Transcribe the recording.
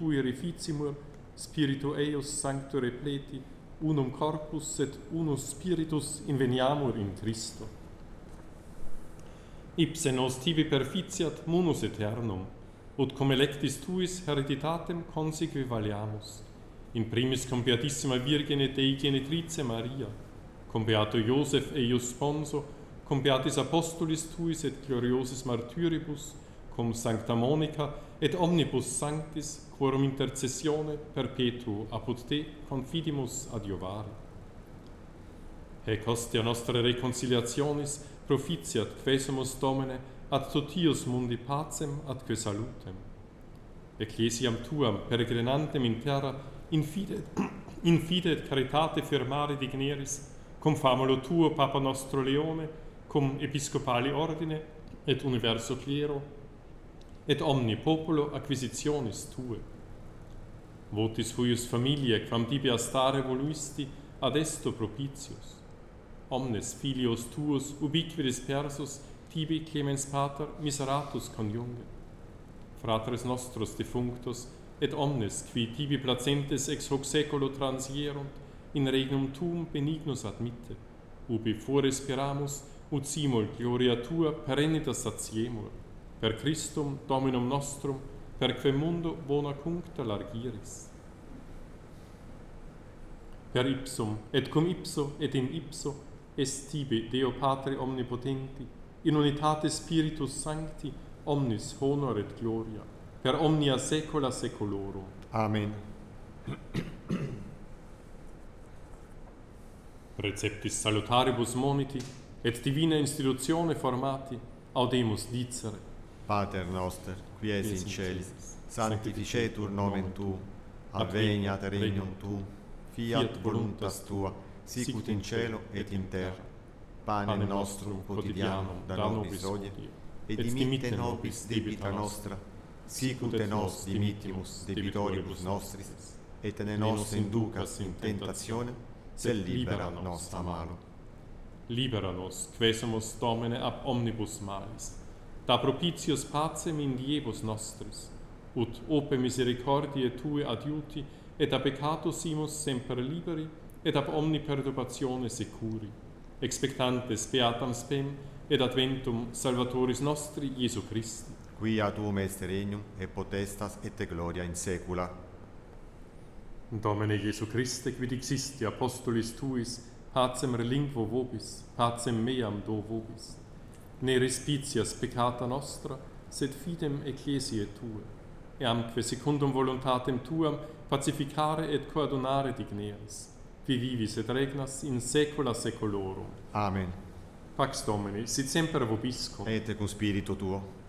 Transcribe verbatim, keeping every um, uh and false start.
tui reficimur, Spiritu eius sancto repleti, unum corpus et unus spiritus inveniamur in Christo. Ipse nos tibi perficiat munus aeternum, ut cum electis tuis hereditatem consequi valeamus, in primis cum Beatissima Virgine Dei Genitrice Maria, cum Beato Iosef eius sponso, cum Beatis Apostolis tuis et gloriosis martyribus, cum Sancta Monica et omnibus sanctis, quorum intercessione perpetuo apud te confidimus adiovare. Hec hostia nostra reconciliationis proficiat quesumus Domine ad totius mundi pacem atque salutem. Ecclesiam tuam peregrinantem in terra in fide, in fide et caritate firmare digneris, cum famulo tuo Papa nostro Leone, cum episcopali ordine et universo clero, et omni populo acquisitionis tue. Votis huius familiae, quam tibi astare voluisti, ad esto propitius. Omnes filios tuos ubique dispersus, tibi clemens pater miseratus conjunge. Fratres nostros defunctos, et omnes, qui tibi placentes ex hoc seculo transierunt, in regnum tuum benignus admitte, ubi foresperamus, ut simul gloria tua perennitas satiemur, per Christum Dominum nostrum, per quem mundo bona cuncta largiris. Per ipsum, et cum ipso, et in ipso, est tibi, Deo Patre omnipotenti, in unitate Spiritus Sancti, omnis honor et gloria, per omnia saecula saeculorum. Amen. Preceptis salutaribus moniti, et divina institutione formati, audemus dicere. Pater noster, qui es in celis, sanctificetur nomen tuum, adveniat regnum tuum, fiat voluntas tua, sicut in cielo et in terra. Panem nostrum quotidianum da nobis hodie, et dimitte nobis debita nostra, sicut et nos dimittimus debitoribus nostris, et ne nos inducas in tentationem, sed libera nos a malo. Libera nos, quesumus Domine ab omnibus malis, da propitius pacem in diebus nostris, ut ope misericordiae tue adiuti, et a peccatus imus semper liberi, et ab omni perturbatione securi, expectantes beatam spem, et adventum Salvatoris nostri Iesu Christi. Quia tuum est regnum, et potestas, et gloria in saecula. Domine Iesu Christe, quid existi apostolis tuis, pacem relinquo vobis, pacem meam do vobis. Ne respicias peccata nostra, sed fidem ecclesiae tue, eamque secundum voluntatem tuam pacificare et coadunare digneris, qui vivis et regnas in saecula saeculorum. Amen. Pax Domini, sit semper vobiscum. Et cum spiritu tuo.